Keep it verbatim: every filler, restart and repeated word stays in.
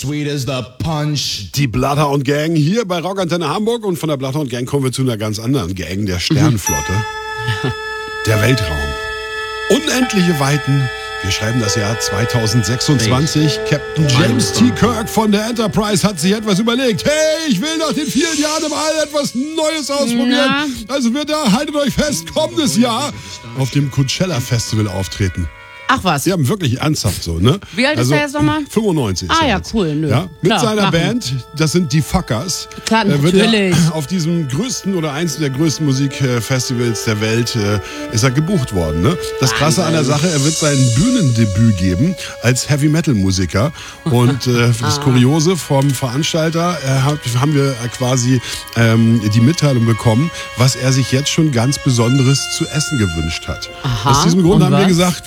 sweet as the punch. Die Bloodhound Gang hier bei Rockantenne Hamburg. Und von der Bloodhound Gang kommen wir zu einer ganz anderen Gang, der Sternenflotte. Der Weltraum. Unendliche Weiten. Wir schreiben das Jahr zweitausendsechsundzwanzig. Captain James T. Kirk von der Enterprise hat sich etwas überlegt. Hey, ich will nach den vielen Jahren im All etwas Neues ausprobieren. Ja. Also wird er, haltet euch fest, kommendes Jahr auf dem Coachella Festival auftreten. Ach was. Sie haben wirklich ernsthaft so, ne? Wie alt also, ist der jetzt nochmal? fünfundneunzig. Ah ist er ja, jetzt. cool. Nö. Ja, mit Klar, seiner machen. Band, das sind die Fuckers. Klar, äh, wird natürlich. Er auf diesem größten oder eins der größten Musikfestivals der Welt äh, ist er gebucht worden. Ne? Das Krasse an der Sache, er wird sein Bühnendebüt geben als Heavy-Metal-Musiker. Und äh, das Kuriose vom Veranstalter äh, hat, haben wir quasi ähm, die Mitteilung bekommen, was er sich jetzt schon ganz Besonderes zu essen gewünscht hat. Aha, Aus diesem Grund und haben wir was? gesagt,